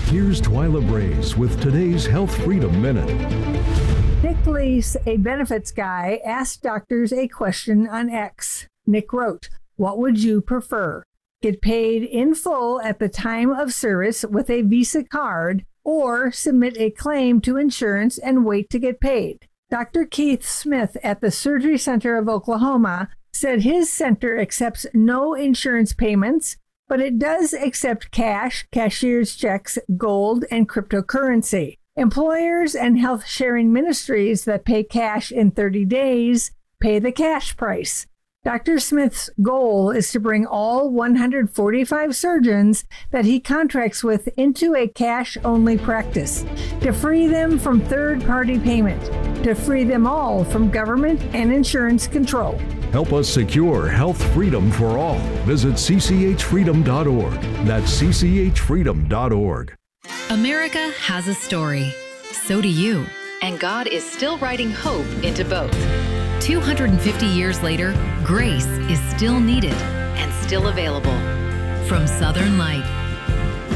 Here's Twyla Braze with today's Health Freedom Minute. Nick Leese, a benefits guy, asked doctors a question on X. Nick wrote, "What would you prefer? Get paid in full at the time of service with a Visa card, or submit a claim to insurance and wait to get paid?" Dr. Keith Smith at the Surgery Center of Oklahoma said his center accepts no insurance payments, but it does accept cash, cashier's checks, gold, and cryptocurrency. Employers and health-sharing ministries that pay cash in 30 days pay the cash price. Dr. Smith's goal is to bring all 145 surgeons that he contracts with into a cash-only practice, to free them from third-party payment, to free them all from government and insurance control. Help us secure health freedom for all. Visit cchfreedom.org. That's cchfreedom.org. America has a story. So do you. And God is still writing hope into both. 250 years later, grace is still needed and still available. From Southern Light,